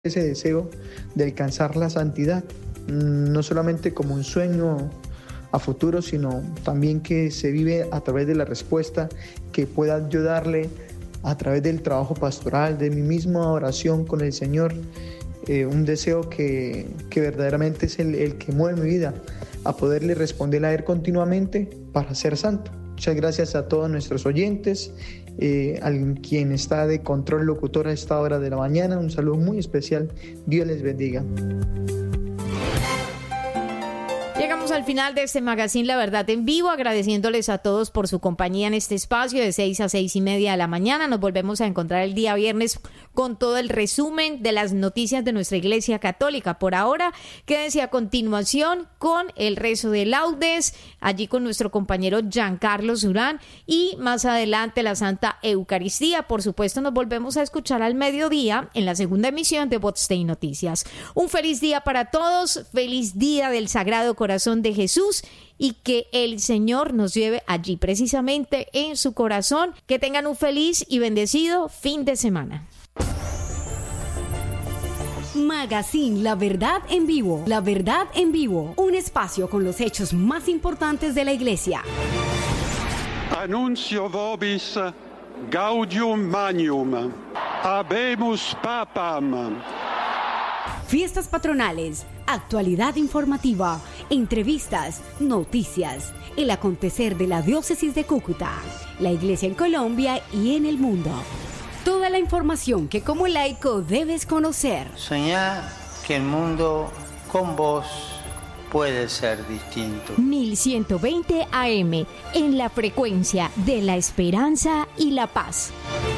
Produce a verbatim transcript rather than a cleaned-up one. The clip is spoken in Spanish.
ese deseo de alcanzar la santidad, no solamente como un sueño a futuro, sino también que se vive a través de la respuesta que pueda ayudarle a través del trabajo pastoral, de mi misma oración con el Señor, eh, un deseo que, que verdaderamente es el, el que mueve mi vida, a poderle responder a Él continuamente para ser santo. Muchas gracias a todos nuestros oyentes, eh, a quien está de control locutor a esta hora de la mañana. Un saludo muy especial. Dios les bendiga. Llegamos al final de este magazine La Verdad en Vivo, agradeciéndoles a todos por su compañía en este espacio de seis a seis y media de la mañana. Nos volvemos a encontrar el día viernes con todo el resumen de las noticias de nuestra Iglesia Católica. Por ahora, quédense a continuación con el rezo de laudes, allí con nuestro compañero Giancarlo Durán, y más adelante la Santa Eucaristía. Por supuesto, nos volvemos a escuchar al mediodía en la segunda emisión de Botstein Noticias. Un feliz día para todos, feliz día del Sagrado Corazón de Jesús, y que el Señor nos lleve allí precisamente en su corazón. Que tengan un feliz y bendecido fin de semana. Magazine La Verdad en Vivo. La Verdad en Vivo. Un espacio con los hechos más importantes de la Iglesia. Annuncio vobis Gaudium Magnum. Habemus Papam. Fiestas patronales, actualidad informativa, entrevistas, noticias, el acontecer de la diócesis de Cúcuta, la Iglesia en Colombia y en el mundo. Toda la información que como laico debes conocer. Soñá que el mundo con vos puede ser distinto. mil ciento veinte A M, en la frecuencia de la esperanza y la paz.